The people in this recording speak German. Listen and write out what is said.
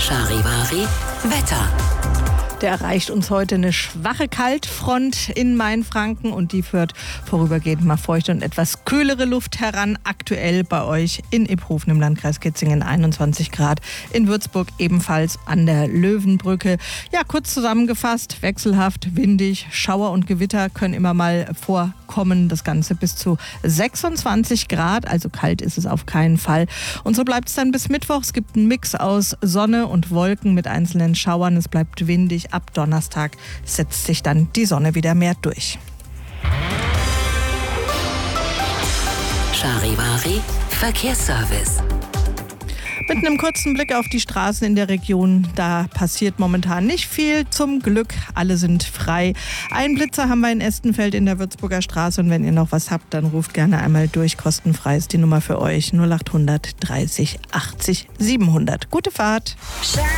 Charivari Wetter. Der erreicht uns heute eine schwache Kaltfront in Mainfranken und die führt vorübergehend mal feuchte und etwas kühlere Luft heran. Aktuell bei euch in Iphofen im Landkreis Kitzingen 21 Grad, in Würzburg ebenfalls an der Löwenbrücke. Ja, kurz zusammengefasst, wechselhaft, windig, Schauer und Gewitter können immer mal vorkommen. Das Ganze bis zu 26 Grad, also kalt ist es auf keinen Fall. Und so bleibt es dann bis Mittwoch. Es gibt einen Mix aus Sonne und Wolken mit einzelnen Schauern. Es bleibt windig. Ab Donnerstag setzt sich dann die Sonne wieder mehr durch. Charivari Verkehrsservice. Mit einem kurzen Blick auf die Straßen in der Region, da passiert momentan nicht viel. Zum Glück, alle sind frei. Einen Blitzer haben wir in Estenfeld in der Würzburger Straße und wenn ihr noch was habt, dann ruft gerne einmal durch. Kostenfrei ist die Nummer für euch 0800 30 80 700. Gute Fahrt!